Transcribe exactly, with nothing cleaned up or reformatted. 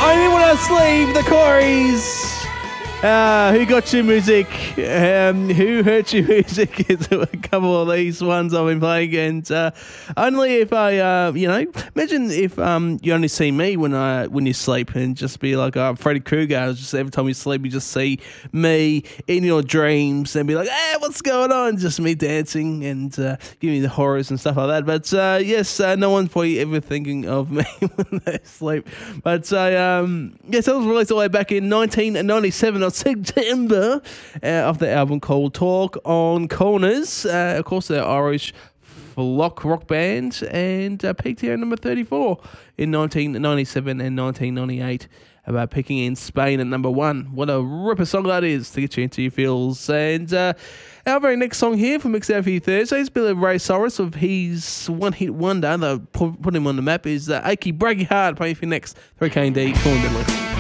Only When I Sleep, the Corys. Uh, who got you music? Um, who hurt you music? Is a couple of these ones I've been playing, and uh, only if I, uh, you know, imagine if um, you only see me when I when you sleep, and just be like uh, Freddy Krueger. Just every time you sleep, you just see me in your dreams, and be like, "Hey, what's going on?" Just me dancing and uh, giving you the horrors and stuff like that. But uh, yes, uh, no one's probably ever thinking of me when they sleep. But I, um, yes, that was released all the way back in nineteen ninety-seven. September uh, of the album called Talk on Corners. Uh, of course, they're Irish flock rock band, and uh, peaked here at number thirty-four in nineteen ninety-seven and nineteen ninety-eight. About picking in Spain at number one. What a ripper song that is to get you into your feels. And uh, our very next song here for Mix Out for You Thursday is Billy Ray Cyrus of his one-hit wonder that put, put him on the map is uh, Achy Breaky Heart. Playing for your next three K and D Corn Deadly.